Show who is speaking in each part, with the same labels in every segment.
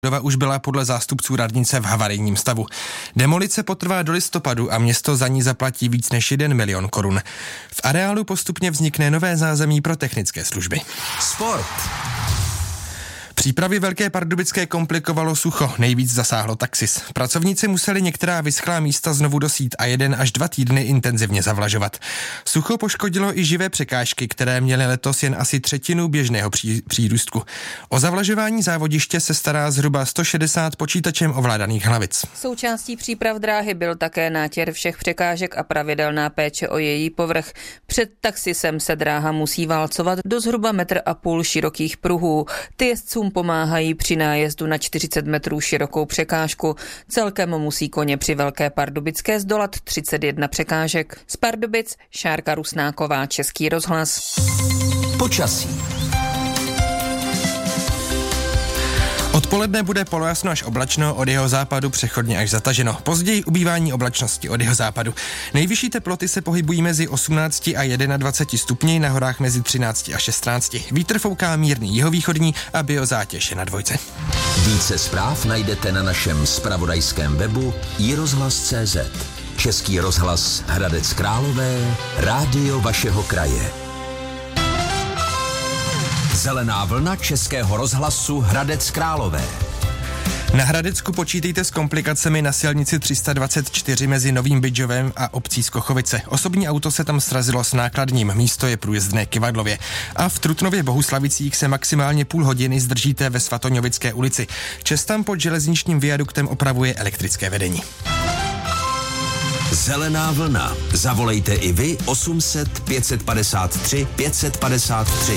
Speaker 1: Budova už byla podle zástupců radnice v havarijním stavu. Demolice potrvá do listopadu a město za ní zaplatí víc než 1 milion korun. V areálu postupně vznikne nové zázemí pro technické služby.
Speaker 2: Sport.
Speaker 1: Přípravy Velké Pardubické komplikovalo sucho, nejvíc zasáhlo Taxis. Pracovníci museli některá vyschlá místa znovu dosít a 1 až 2 týdny intenzivně zavlažovat. Sucho poškodilo i živé překážky, které měly letos jen asi 1/3 běžného přírůstku. O zavlažování závodiště se stará zhruba 160 počítačem ovládaných hlavic.
Speaker 3: Součástí příprav dráhy byl také nátěr všech překážek a pravidelná péče o její povrch. Před Taxisem se dráha musí válcovat do zhruba 1,5 m širokých pruhů. Ty jezdcům pomáhají při nájezdu na 40 metrů širokou překážku. Celkem musí koně při Velké Pardubické zdolat 31 překážek. Z Pardubic Šárka Rusnáková, Český rozhlas.
Speaker 2: Počasí.
Speaker 1: Odpoledne bude polojasno až oblačno, od jeho západu přechodně až zataženo. Později ubývání oblačnosti od jeho západu. Nejvyšší teploty se pohybují mezi 18 a 21 stupni, na horách mezi 13 a 16. Vítr fouká mírný jihovýchodní a biozátěž je na 2.
Speaker 2: Více zpráv najdete na našem zpravodajském webu iRozhlas.cz. Český rozhlas Hradec Králové, rádio vašeho kraje. Zelená vlna Českého rozhlasu Hradec Králové.
Speaker 1: Na Hradecku počítejte s komplikacemi na silnici 324 mezi Novým Bydžovem a obcí Skochovice. Osobní auto se tam srazilo s nákladním, místo je průjezdné Kyvadlově. A v Trutnově Bohuslavicích se maximálně půl hodiny zdržíte ve Svatoňovické ulici. ČEZ tam pod železničním viaduktem opravuje elektrické vedení.
Speaker 2: Zelená vlna. Zavolejte i vy 800 553 553.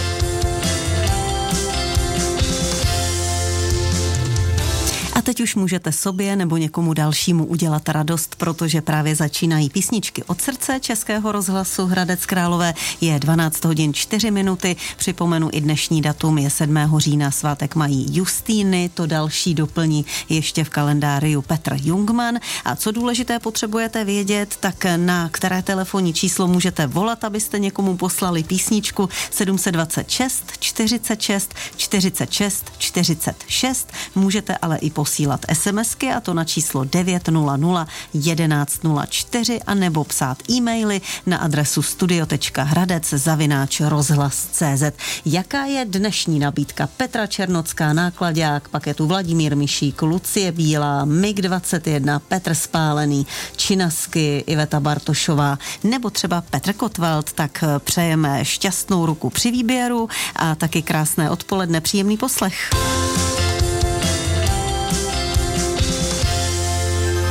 Speaker 4: A teď už můžete sobě nebo někomu dalšímu udělat radost, protože právě začínají písničky od srdce Českého rozhlasu Hradec Králové. Je 12 hodin 4 minuty. Připomenu i dnešní datum, je 7. října, svátek mají Justýny, to další doplní ještě v kalendáriu Petr Jungmann. A co důležité potřebujete vědět, tak na které telefonní číslo můžete volat, abyste někomu poslali písničku 726 46 46 46. Můžete ale i posílat SMSky, a to na číslo 900 1104 a nebo psát e-maily na adresu studio.hradec@rozhlas.cz. Jaká je dnešní nabídka? Petra Černocká, Nákladák, pak je tu Vladimír Mišík, Lucie Bílá, MiG-21, Petr Spálený, Činasky, Iveta Bartošová nebo třeba Petr Kotwald, tak přejeme šťastnou ruku při výběru a taky krásné odpoledne, příjemný poslech.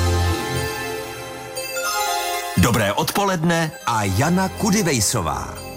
Speaker 2: Dobré odpoledne a Jana Kudivejsová.